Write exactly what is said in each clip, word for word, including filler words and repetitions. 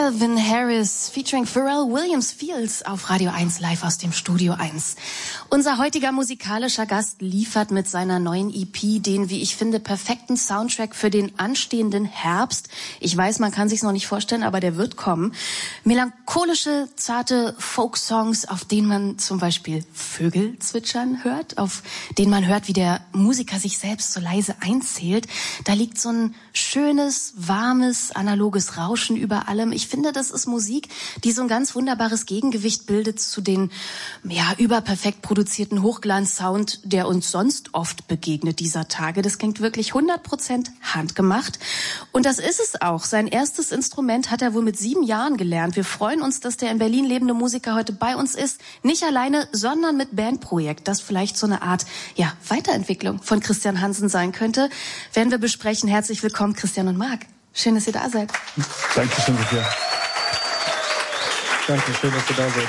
Calvin Harris featuring Pharrell Williams Fields auf Radio eins live aus dem Studio eins. Unser heutiger musikalischer Gast liefert mit seiner neuen E P den, wie ich finde, perfekten Soundtrack für den anstehenden Herbst. Ich weiß, man kann sich's noch nicht vorstellen, aber der wird kommen. Melancholische, zarte Folksongs, auf denen man zum Beispiel Vögel zwitschern hört, auf denen man hört, wie der Musiker sich selbst so leise einzählt. Da liegt so ein schönes, warmes, analoges Rauschen über allem. Ich finde, das ist Musik, die so ein ganz wunderbares Gegengewicht bildet zu den ja überperfekt produzierten Hochglanzsound, der uns sonst oft begegnet dieser Tage. Das klingt wirklich hundert Prozent handgemacht. Und das ist es auch. Sein erstes Instrument hat er wohl mit sieben Jahren gelernt. Wir freuen uns, dass der in Berlin lebende Musiker heute bei uns ist. Nicht alleine, sondern mit Bandprojekt, das vielleicht so eine Art ja Weiterentwicklung von Christian Hansen sein könnte. Werden wir besprechen. Herzlich willkommen, Christian und Marc. Schön, dass ihr da seid. Dankeschön, Sophia. Danke, schön, dass ihr da seid.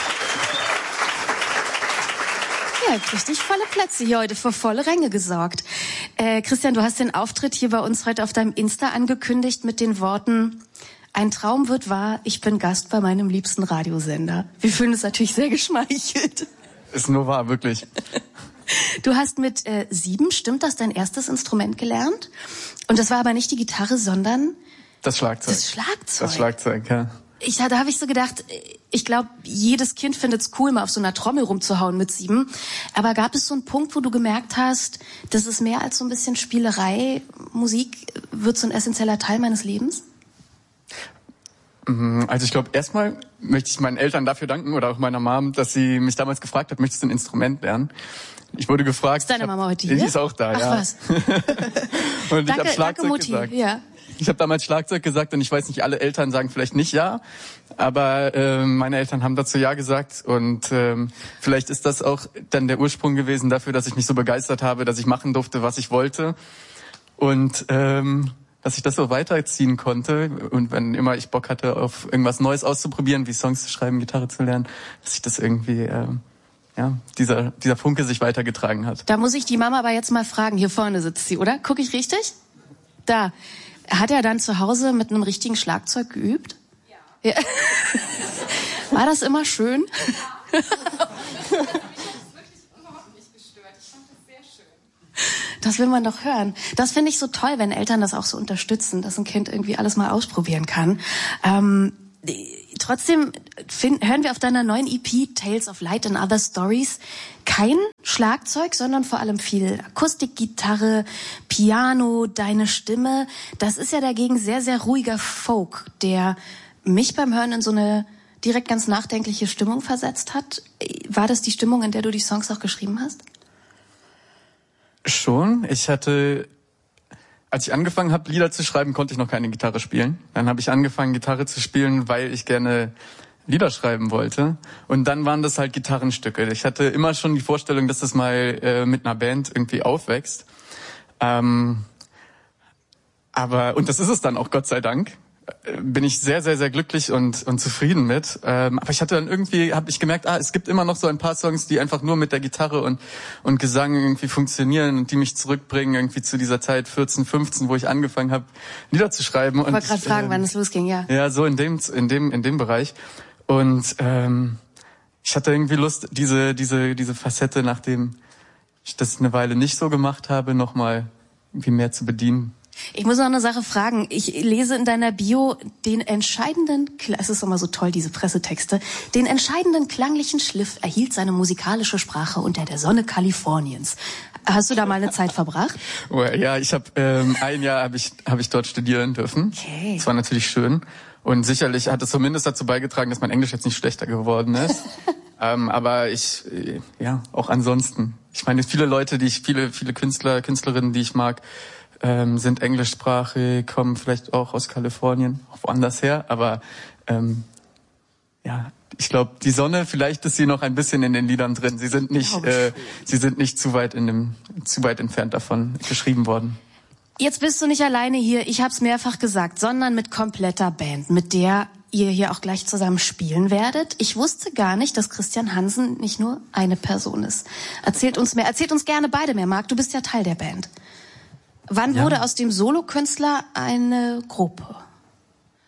Ja, richtig volle Plätze hier heute, für volle Ränge gesorgt. Äh, Christian, du hast den Auftritt hier bei uns heute auf deinem Insta angekündigt mit den Worten: Ein Traum wird wahr, ich bin Gast bei meinem liebsten Radiosender. Wir fühlen uns natürlich sehr geschmeichelt. Ist nur wahr, wirklich. Du hast mit äh, sieben, stimmt das, dein erstes Instrument gelernt? Und das war aber nicht die Gitarre, sondern das Schlagzeug. Das Schlagzeug. Das Schlagzeug, ja. Ich, da habe ich so gedacht, ich glaube, jedes Kind findet es cool, mal auf so einer Trommel rumzuhauen mit sieben. Aber gab es so einen Punkt, wo du gemerkt hast, das ist mehr als so ein bisschen Spielerei, Musik wird so ein essentieller Teil meines Lebens? Also ich glaube, erstmal möchte ich meinen Eltern dafür danken oder auch meiner Mom, dass sie mich damals gefragt hat, möchtest du ein Instrument lernen? Ich wurde gefragt. Ist deine hab, Mama heute hier? Die ist auch da, Ach, ja. was? Und danke, ich habe Schlagzeug danke, Mutti. gesagt. Ja. Ich habe damals Schlagzeug gesagt und ich weiß nicht, alle Eltern sagen vielleicht nicht ja, aber äh, meine Eltern haben dazu ja gesagt und ähm, vielleicht ist das auch dann der Ursprung gewesen dafür, dass ich mich so begeistert habe, dass ich machen durfte, was ich wollte und ähm, dass ich das so weiterziehen konnte und wenn immer ich Bock hatte, auf irgendwas Neues auszuprobieren, wie Songs zu schreiben, Gitarre zu lernen, dass ich das irgendwie, äh, ja, dieser dieser Funke sich weitergetragen hat. Da muss ich die Mama aber jetzt mal fragen, hier vorne sitzt sie, oder? Guck ich richtig? Da. Hat er dann zu Hause mit einem richtigen Schlagzeug geübt? Ja. ja. War das immer schön? Ja. Das will man doch hören. Das finde ich so toll, wenn Eltern das auch so unterstützen, dass ein Kind irgendwie alles mal ausprobieren kann. Ähm, trotzdem find, hören wir auf deiner neuen E P Tales of Light and Other Stories kein Schlagzeug, sondern vor allem viel Akustikgitarre, Piano, deine Stimme. Das ist ja dagegen sehr, sehr ruhiger Folk, der mich beim Hören in so eine direkt ganz nachdenkliche Stimmung versetzt hat. War das die Stimmung, in der du die Songs auch geschrieben hast? Schon. Ich hatte, als ich angefangen habe, Lieder zu schreiben, konnte ich noch keine Gitarre spielen. Dann habe ich angefangen, Gitarre zu spielen, weil ich gerne Lieder schreiben wollte. Und dann waren das halt Gitarrenstücke. Ich hatte immer schon die Vorstellung, dass das mal äh, mit einer Band irgendwie aufwächst. Ähm, aber, und das ist es dann auch, Gott sei Dank. Bin ich sehr, sehr, sehr glücklich und, und zufrieden mit. Ähm, aber ich hatte dann irgendwie, habe ich gemerkt, ah, es gibt immer noch so ein paar Songs, die einfach nur mit der Gitarre und, und Gesang irgendwie funktionieren und die mich zurückbringen irgendwie zu dieser Zeit vierzehn, fünfzehn, wo ich angefangen habe, Lieder zu schreiben. Ich wollte gerade fragen, ähm, wann es losging, ja. Ja, so in dem, in dem, in dem Bereich. Und ähm, ich hatte irgendwie Lust, diese, diese, diese Facette, nachdem ich das eine Weile nicht so gemacht habe, nochmal irgendwie mehr zu bedienen. Ich muss noch eine Sache fragen. Ich lese in deiner Bio den entscheidenden, es ist immer so toll, diese Pressetexte, den entscheidenden klanglichen Schliff erhielt seine musikalische Sprache unter der Sonne Kaliforniens. Hast du da mal eine Zeit verbracht? Oh, ja, ich habe ähm, ein Jahr habe ich habe ich dort studieren dürfen. Okay. Das war natürlich schön und sicherlich hat es zumindest dazu beigetragen, dass mein Englisch jetzt nicht schlechter geworden ist. ähm, aber ich, äh, ja, auch ansonsten. Ich meine, viele Leute, die ich, viele viele Künstler, Künstlerinnen, die ich mag, Ähm, sind englischsprachig, kommen vielleicht auch aus Kalifornien, auch woanders her, aber ähm, ja, ich glaube, die Sonne, vielleicht ist sie noch ein bisschen in den Liedern drin. Sie sind nicht, äh, sie sind nicht zu weit in dem, zu weit entfernt davon geschrieben worden. Jetzt bist du nicht alleine hier, ich habe es mehrfach gesagt, sondern mit kompletter Band, mit der ihr hier auch gleich zusammen spielen werdet. Ich wusste gar nicht, dass Christian Hansen nicht nur eine Person ist. Erzählt uns mehr, erzählt uns gerne beide mehr, Marc, du bist ja Teil der Band. Wann ja. wurde aus dem Solokünstler eine Gruppe?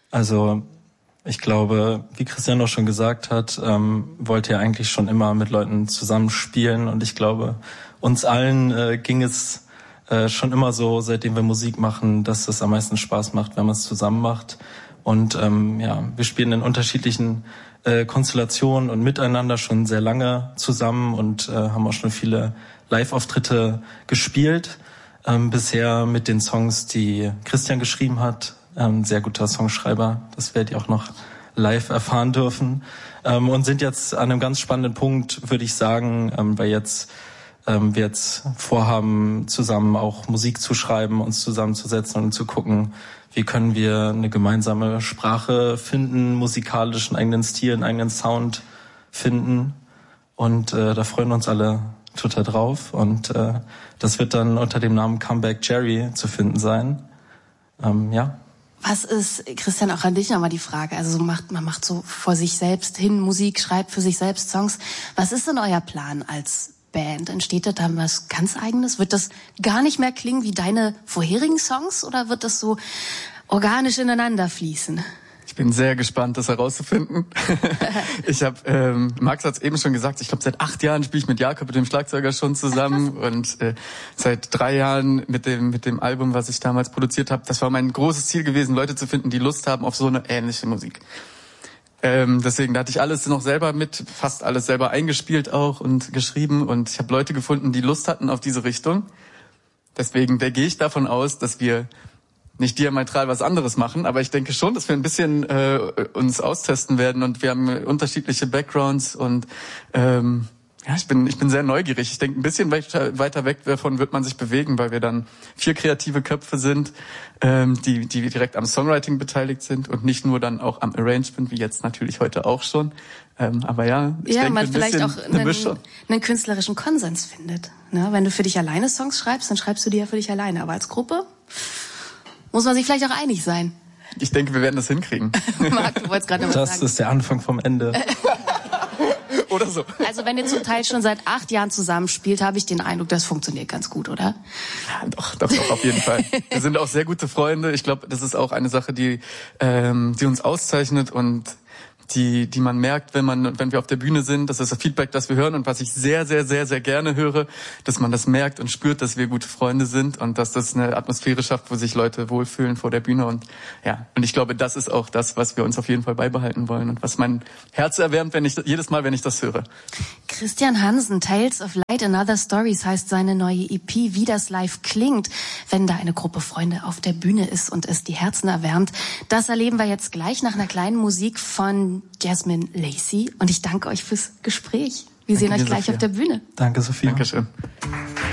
Also ich glaube, wie Christian auch schon gesagt hat, ähm, wollte er eigentlich schon immer mit Leuten zusammenspielen. Und ich glaube, uns allen äh, ging es äh, schon immer so, seitdem wir Musik machen, dass es am meisten Spaß macht, wenn man es zusammen macht. Und ähm, ja, wir spielen in unterschiedlichen äh, Konstellationen und miteinander schon sehr lange zusammen und äh, haben auch schon viele Live-Auftritte gespielt. Ähm, bisher mit den Songs, die Christian geschrieben hat. Ähm, sehr guter Songschreiber, das werdet ihr auch noch live erfahren dürfen. Ähm, und sind jetzt an einem ganz spannenden Punkt, würde ich sagen, ähm, weil jetzt ähm, wir jetzt vorhaben, zusammen auch Musik zu schreiben, uns zusammenzusetzen und zu gucken, wie können wir eine gemeinsame Sprache finden, musikalisch einen eigenen Stil, einen eigenen Sound finden. Und äh, da freuen wir uns alle total drauf. Und äh, das wird dann unter dem Namen Comeback Jerry zu finden sein. Ähm, ja. Was ist, Christian, auch an dich nochmal die Frage, also so macht, man macht so vor sich selbst hin Musik, schreibt für sich selbst Songs. Was ist denn euer Plan als Band? Entsteht da dann was ganz Eigenes? Wird das gar nicht mehr klingen wie deine vorherigen Songs oder wird das so organisch ineinander fließen? Ich bin sehr gespannt, das herauszufinden. Ich habe, ähm, Max hat es eben schon gesagt, ich glaube seit acht Jahren spiele ich mit Jakob, mit dem Schlagzeuger, schon zusammen und äh, seit drei Jahren mit dem mit dem Album, was ich damals produziert habe. Das war mein großes Ziel gewesen, Leute zu finden, die Lust haben auf so eine ähnliche Musik. Ähm, deswegen, da hatte ich alles noch selber mit, fast alles selber eingespielt auch und geschrieben und ich habe Leute gefunden, die Lust hatten auf diese Richtung. Deswegen, da gehe ich davon aus, dass wir nicht diametral was anderes machen, aber ich denke schon, dass wir ein bisschen äh, uns austesten werden und wir haben unterschiedliche Backgrounds und ähm, ja, ich bin ich bin sehr neugierig. Ich denke, ein bisschen weiter, weiter weg davon wird man sich bewegen, weil wir dann vier kreative Köpfe sind, ähm, die die direkt am Songwriting beteiligt sind und nicht nur dann auch am Arrangement, wie jetzt natürlich heute auch schon. Ähm, aber ja, ich ja, denke, man ein vielleicht auch eine einen, einen künstlerischen Konsens findet. Ne? Wenn du für dich alleine Songs schreibst, dann schreibst du die ja für dich alleine, aber als Gruppe muss man sich vielleicht auch einig sein. Ich denke, wir werden das hinkriegen. Marc, du wolltest gerade noch was sagen. Das ist der Anfang vom Ende. Oder so. Also wenn ihr zum Teil schon seit acht Jahren zusammenspielt, habe ich den Eindruck, das funktioniert ganz gut, oder? Ja, doch, doch, doch, auf jeden Fall. Wir sind auch sehr gute Freunde. Ich glaube, das ist auch eine Sache, die, ähm, die uns auszeichnet und die, die man merkt, wenn man, wenn wir auf der Bühne sind. Das ist das Feedback, das wir hören und was ich sehr, sehr, sehr, sehr gerne höre, dass man das merkt und spürt, dass wir gute Freunde sind und dass das eine Atmosphäre schafft, wo sich Leute wohlfühlen vor der Bühne und ja, und ich glaube, das ist auch das, was wir uns auf jeden Fall beibehalten wollen und was mein Herz erwärmt, wenn ich, jedes Mal, wenn ich das höre. Christian Hansen, Tales of Light and Other Stories heißt seine neue E P, wie das live klingt, wenn da eine Gruppe Freunde auf der Bühne ist und es die Herzen erwärmt. Das erleben wir jetzt gleich nach einer kleinen Musik von Jasmine Lacey und ich danke euch fürs Gespräch. Wir Danke sehen euch dir, gleich Sophia. auf der Bühne. Danke, Sophia. Dankeschön.